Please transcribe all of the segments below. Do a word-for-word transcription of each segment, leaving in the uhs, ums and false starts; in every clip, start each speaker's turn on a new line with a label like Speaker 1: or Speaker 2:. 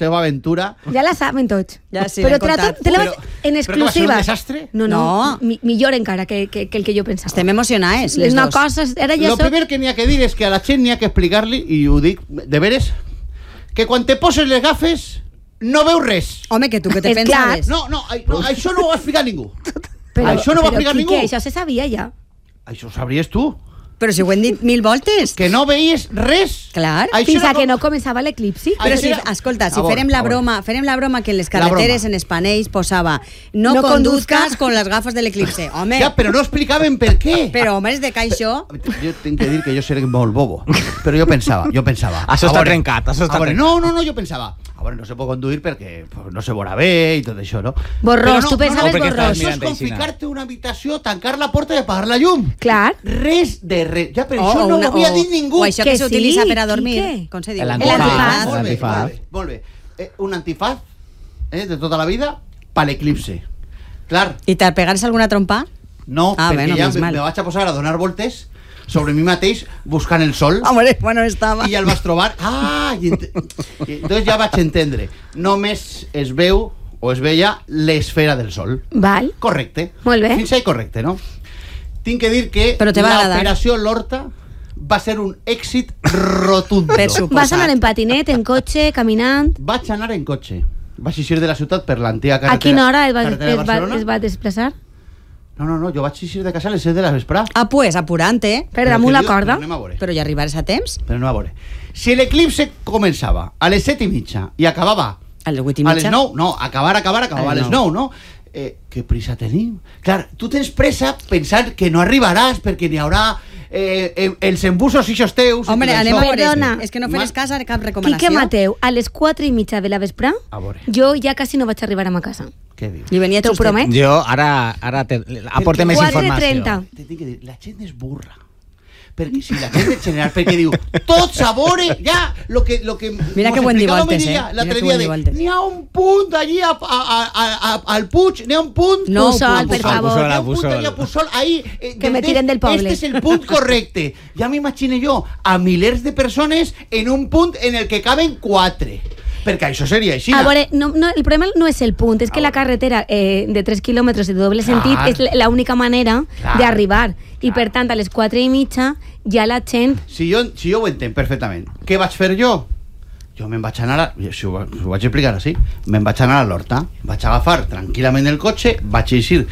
Speaker 1: seva aventura.
Speaker 2: Ja la saben tots.
Speaker 3: Ja sí,
Speaker 2: però
Speaker 3: l'han
Speaker 2: te la,
Speaker 3: contat.
Speaker 2: te la
Speaker 1: Però-
Speaker 2: vaig en
Speaker 1: però que va ser un
Speaker 2: exclusiva.
Speaker 1: desastre?
Speaker 2: No, no,
Speaker 3: No.
Speaker 2: mi- millor encara que, que, que el que jo pensava.
Speaker 3: Estem emocionades, les
Speaker 2: Una
Speaker 3: dos.
Speaker 2: cosa, era ja
Speaker 1: Lo
Speaker 2: soc...
Speaker 1: primer que n'hi ha que dir és que a la gent n'hi ha que explicar-li, i ho dic de veres, que quan te poses les gafes no veus res.
Speaker 3: Home, que tu que te
Speaker 2: És
Speaker 3: pensaves?
Speaker 1: No, no, ai- no, això no ho va explicar ningú.
Speaker 2: Però,
Speaker 1: Això no ho va
Speaker 2: però,
Speaker 1: explicar
Speaker 2: Quique,
Speaker 1: ningú.
Speaker 2: això se sabia ja.
Speaker 1: Això ho sabries tu.
Speaker 3: Però si ho hem dit mil voltes.
Speaker 1: Que no veies res.
Speaker 3: Clar.
Speaker 1: Això
Speaker 2: Fins
Speaker 1: era
Speaker 2: a que
Speaker 1: com-
Speaker 2: no començava l'eclipsi.
Speaker 1: Ai,
Speaker 3: Però
Speaker 1: Això
Speaker 3: si,
Speaker 1: era-
Speaker 3: escolta, si
Speaker 1: A veure,
Speaker 3: farem la
Speaker 1: a veure.
Speaker 3: broma, farem la broma que en les
Speaker 1: La
Speaker 3: carreteres,
Speaker 1: broma.
Speaker 3: en els panells, posava no,
Speaker 2: No
Speaker 3: conduzcas
Speaker 2: conduzca.
Speaker 3: con las gafas del eclipse. Home,
Speaker 1: Ja, però no explicaven per què.
Speaker 3: però home, és de caixó.
Speaker 1: Jo tinc que dir que jo seré molt bobo, però jo pensava, jo pensava...
Speaker 4: Això
Speaker 1: a
Speaker 4: està
Speaker 1: veure,
Speaker 4: trencat, això està
Speaker 1: a veure,
Speaker 4: trencat.
Speaker 1: No, no, no, jo pensava, a veure, no se pot conduir perquè pues, no se veurà bé i tot això, no?
Speaker 2: Borrós,
Speaker 1: Però
Speaker 2: tu pensaves
Speaker 1: no, no,
Speaker 4: perquè
Speaker 2: borrós.
Speaker 4: estàs
Speaker 1: Això és
Speaker 4: mirant
Speaker 1: com
Speaker 4: aixina.
Speaker 1: ficar-te a una habitació, tancar la porta i apagar la llum.
Speaker 2: Clar.
Speaker 1: Res de res. Ja, però
Speaker 3: O-
Speaker 1: això
Speaker 3: o
Speaker 1: no
Speaker 3: una-
Speaker 1: ho havia
Speaker 3: o-
Speaker 1: dit ningú.
Speaker 3: O això
Speaker 2: Que
Speaker 3: que
Speaker 2: sí,
Speaker 3: s'utilitza per a dormir.
Speaker 2: Quique.
Speaker 3: Com se diu?
Speaker 4: El
Speaker 2: El
Speaker 4: antifaz.
Speaker 2: antifaz.
Speaker 1: Molt bé,
Speaker 4: Antifaz.
Speaker 1: molt bé, molt bé. Eh, un antifaz eh, de tota la vida per l'eclipse. Clar,
Speaker 3: I te pegares alguna trompa?
Speaker 1: no,
Speaker 3: Ah,
Speaker 1: perquè
Speaker 3: bueno,
Speaker 1: ja
Speaker 3: menys
Speaker 1: me,
Speaker 3: mal.
Speaker 1: me vaig a posar a donar voltes sobre mi mateix buscant el sol.
Speaker 3: Home, bueno, estava.
Speaker 1: I el vas trobar... Ah! I ent... I entonces ja vaig entendre. Només es veu o es veia l'esfera del sol.
Speaker 2: Val.
Speaker 1: Correcte.
Speaker 2: Molt bé.
Speaker 1: Fins ahí correcte, no? Tinc que dir que
Speaker 3: Però te va agradar.
Speaker 1: l'operació L'Horta va ser un èxit rotundo.
Speaker 3: Per suposat.
Speaker 2: Vas anar en patinet, en cotxe, caminant.
Speaker 1: Vaig anar en cotxe. Vaig eixir de la ciutat per l'antiga carretera.
Speaker 2: A quina hora es va,
Speaker 1: carretera de
Speaker 2: es, va,
Speaker 1: Barcelona.
Speaker 2: es va desplaçar?
Speaker 1: No, no, no, jo vaig eixir de casa a les set de la vesprà.
Speaker 3: Ah, pues, apurant, eh?
Speaker 2: Per damunt
Speaker 1: Però
Speaker 2: la
Speaker 1: que diu-
Speaker 2: corda.
Speaker 1: Però anem a veure.
Speaker 3: Però ja arribaràs a temps?
Speaker 1: Però anem a veure. Si l'eclipse començava a les set i mitja i acabava
Speaker 3: A les vuit i
Speaker 1: a les
Speaker 3: mitja?
Speaker 1: nou, no, acabar, acabar, acabar a
Speaker 3: A les
Speaker 1: les nou, no? Eh, què prisa tenim? Clar, tu tens pressa pensant que no arribaràs perquè n'hi haurà eh, eh, els embussos ixos teus... i
Speaker 3: Hombre,
Speaker 1: tot
Speaker 3: anem
Speaker 1: això.
Speaker 3: a veure.
Speaker 2: Perdona.
Speaker 3: És que no faràs
Speaker 1: Ma-
Speaker 3: cas a cap recomanació.
Speaker 2: Quique Mateu, a les quatre i mitja de la vesprà,
Speaker 1: A veure.
Speaker 2: jo ja quasi no vaig arribar a ma casa.
Speaker 1: Què dius?
Speaker 3: Li venia
Speaker 2: T'ho
Speaker 3: justet.
Speaker 2: promet?
Speaker 4: Jo ara, ara te, aporte més
Speaker 2: quatre
Speaker 4: informació.
Speaker 2: trenta.
Speaker 1: Te tinc que dir, la gent és burra. Perquè si la gent en general, perquè diu, tots a veure, ja, lo que... Lo que
Speaker 3: Mira
Speaker 1: mos
Speaker 3: que buen
Speaker 1: explicava
Speaker 3: divoltes,
Speaker 1: mi dia,
Speaker 3: eh?
Speaker 1: l'altre
Speaker 3: Mira que
Speaker 1: dia
Speaker 3: buen
Speaker 1: de,
Speaker 3: divoltes.
Speaker 1: n'hi ha un punt allí a, a, a, a, al Puig, n'hi ha un punt...
Speaker 3: No,
Speaker 2: Puçol,
Speaker 3: Puig,
Speaker 2: per
Speaker 3: Puçol,
Speaker 2: favor.
Speaker 4: Puçol,
Speaker 1: N'hi ha un punt
Speaker 4: Puçol.
Speaker 1: allí a Puçol, ahí... Eh,
Speaker 2: Que me
Speaker 1: des-
Speaker 2: tiren del poble.
Speaker 1: Este és el punt correcte. Ja m'imagino jo a milers de persones en un punt en el que caben quatre. Perquè això seria així.
Speaker 2: A veure, no, no, el problema no és el punt, és que
Speaker 1: A
Speaker 2: la
Speaker 1: veure.
Speaker 2: carretera eh, de tres quilòmetres de doble sentit
Speaker 1: Clar.
Speaker 2: és l'única manera
Speaker 1: Clar.
Speaker 2: d'arribar. I per tant, a les quatre i mitja ja la gent...
Speaker 1: Si jo, si jo ho entenc perfectament, què vaig fer jo? Jo me'n vaig anar, a, si ho, ho vaig explicar així, me'n vaig anar a l'Horta, vaig agafar tranquil·lament el cotxe, vaig eixir,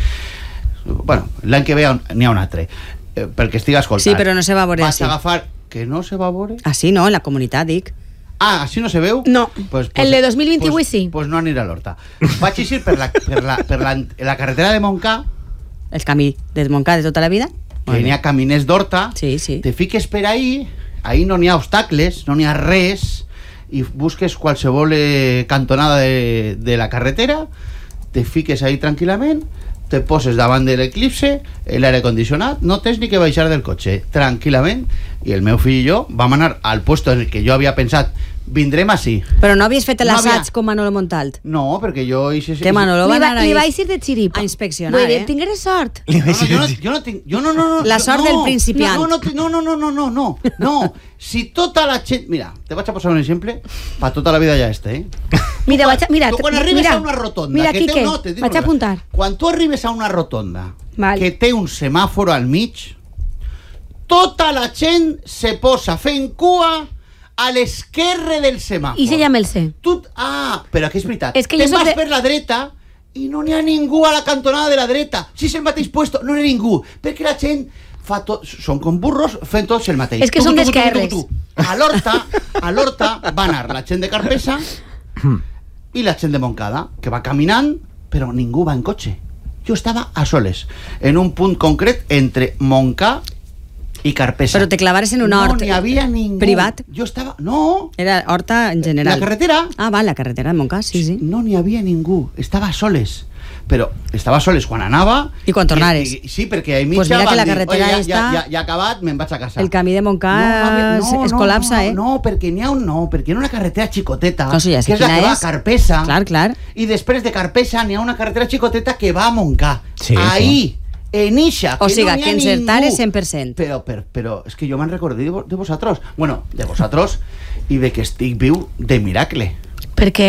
Speaker 1: bueno, l'any que ve n'hi ha un altre, eh, pel que estic escoltant.
Speaker 3: Sí, però no se va veure
Speaker 1: vaig
Speaker 3: així.
Speaker 1: agafar, que no se va veure?
Speaker 3: Ah, sí, no? En la comunitat, dic.
Speaker 1: Ah, així no se veu?
Speaker 2: No. El de dos mil vint-i-vuit
Speaker 1: pues,
Speaker 2: sí.
Speaker 1: Pues no aniré a l'Horta. Vaig eixir per la, per la, per la, la carretera de Montcà,
Speaker 3: El camí de Montcà de tota la vida.
Speaker 1: que n'hi ha caminers d'Horta,
Speaker 3: Sí, sí.
Speaker 1: te fiques per ahí, ahí no n'hi ha obstacles, no n'hi ha res, i busques qualsevol eh, cantonada de, de la carretera, te fiques ahí tranquil·lament, te poses davant de l'eclipse, l'aire condicionat, no tens ni que baixar del cotxe, tranquil·lament, i el meu fill i jo vam anar al puesto en el que jo havia pensat, vindrem així.
Speaker 3: Però no havies fet
Speaker 1: No
Speaker 3: l'assaig
Speaker 1: havia-
Speaker 3: com Manolo Montalt?
Speaker 1: No, perquè jo... Ixe,
Speaker 3: Que Manolo
Speaker 2: Li,
Speaker 3: va
Speaker 2: va,
Speaker 3: anar
Speaker 2: li
Speaker 3: ahí
Speaker 2: vaig ir de xiripa.
Speaker 3: a inspeccionar,
Speaker 2: Vull dir,
Speaker 3: eh?
Speaker 2: tingués sort.
Speaker 1: No, no, jo, no, jo no tinc... Jo no, no, no,
Speaker 3: La
Speaker 1: jo-
Speaker 3: sort
Speaker 1: no,
Speaker 3: del principiant.
Speaker 1: No, no, no, no, no, no, no, no, no. Si tota la gent... Mira, te vaig a posar un exemple per tota la vida ja este, eh?
Speaker 2: Mira, vaig a, mira,
Speaker 1: tu quan arribes
Speaker 2: mira,
Speaker 1: a una rotonda...
Speaker 2: Mira,
Speaker 1: que
Speaker 2: Quique,
Speaker 1: té, no, te dic
Speaker 2: vaig
Speaker 1: una
Speaker 2: a apuntar.
Speaker 1: cosa. Quan tu arribes a una rotonda
Speaker 2: Val.
Speaker 1: que té un semàforo al mig, tota la gent se posa fent cua a l'esquerra del semàfor.
Speaker 2: I se llama el C.
Speaker 1: Tu, ah, però que és veritat.
Speaker 2: És que
Speaker 1: Te'n
Speaker 2: jo soc
Speaker 1: vas
Speaker 2: de-
Speaker 1: per la dreta i no n'hi ha ningú a la cantonada de la dreta. Si és el mateix puesto, no n'hi ha ningú. Perquè la gent fa tot... Són com burros fent tots el mateix.
Speaker 2: És que
Speaker 1: Tu,
Speaker 2: són
Speaker 1: tu, tu, tu, tu,
Speaker 2: d'esquerres.
Speaker 1: tu, tu. A l'Horta, a l'Horta va anar la gent de Carpesa i la gent de Montcada, que va caminant, però ningú va en cotxe. Jo estava a soles, en un punt concret entre Montcà i Carpesa.
Speaker 3: Però te clavares en un hort
Speaker 1: No n'hi havia ningú.
Speaker 3: privat?
Speaker 1: Jo estava... No,
Speaker 3: Era horta en general.
Speaker 1: la carretera...
Speaker 3: Ah, va, la carretera de Montcà, sí, sí.
Speaker 1: No n'hi havia ningú, estava a soles. Però estava a soles quan anava...
Speaker 3: I quan tornares.
Speaker 1: I, i, sí, perquè a mitja
Speaker 3: Pues mira que
Speaker 1: van
Speaker 3: la
Speaker 1: dir,
Speaker 3: carretera
Speaker 1: "Oye, ja,
Speaker 3: està-
Speaker 1: ja, ja, ja ha acabat, me'n vaig a casa.
Speaker 3: El camí de Montcà es- es col·lapsa,
Speaker 1: no,
Speaker 3: eh?
Speaker 1: No, perquè n'hi ha un no, perquè hi ha una carretera xicoteta,
Speaker 3: No, sí, ja sé
Speaker 1: que és la
Speaker 3: quina
Speaker 1: que va a
Speaker 3: és.
Speaker 1: Carpesa.
Speaker 3: Clar, clar.
Speaker 1: I després de Carpesa n'hi ha una carretera xicoteta que va a Montcà.
Speaker 4: Sí,
Speaker 1: Ahí, en Ixa,
Speaker 3: O
Speaker 1: que
Speaker 3: siga,
Speaker 1: no n'hi ha
Speaker 3: que encertar
Speaker 1: ningú.
Speaker 3: és cent per cent.
Speaker 1: Però, però, però és que jo me'n recordo de, vo- de vosaltres. Bueno, de vosaltres i de que estic viu de miracle.
Speaker 2: Per què?